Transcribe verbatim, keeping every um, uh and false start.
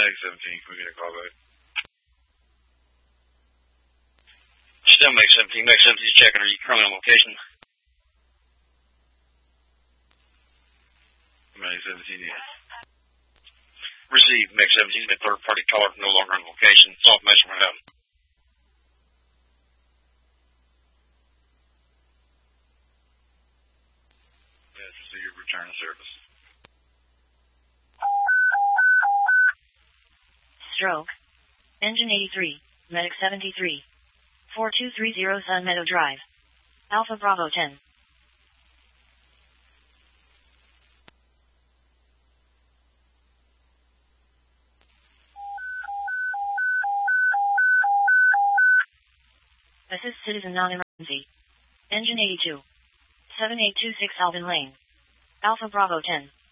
Mag seventeen, can we get a call back? Still Mag seventeen, Mag seventeen's checking, are you currently on location? Mag seventeen, yeah. Receive, Mag seventeen, a third party caller, no longer on location. It's information right out. Yes, so your return of service. Stroke. Engine eighty-three, Medic seventy-three. four two three zero Sun Meadow Drive. Alpha Bravo ten. Assist citizen non-emergency. Engine eighty-two. seven eight two six Alvin Lane. Alpha Bravo ten.